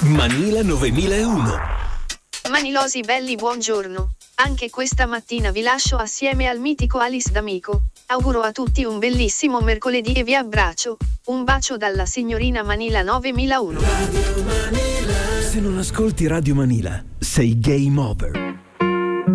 Manila 9001. Manilosi belli, buongiorno. Anche questa mattina vi lascio assieme al mitico Alice D'Amico. Auguro a tutti un bellissimo mercoledì e vi abbraccio. Un bacio dalla signorina Manila 9001. Se non ascolti Radio Manila, sei game over.